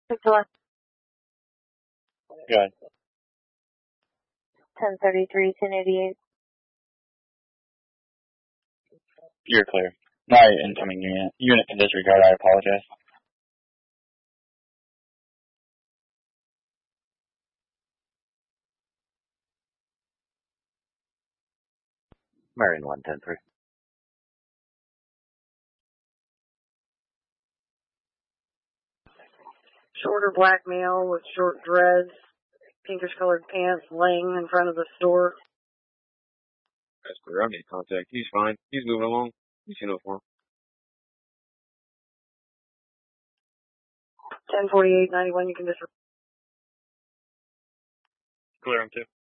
6-1. Go ahead. 1033, 1088. You're clear. No, incoming unit. Unit can disregard. I apologize. Marion 110-3. Shorter black male with short dreads, pinkish colored pants, laying in front of the store. That's clear. I made contact. He's fine. He's moving along. He's uniform. 1048, 91, you can just... Clear him too.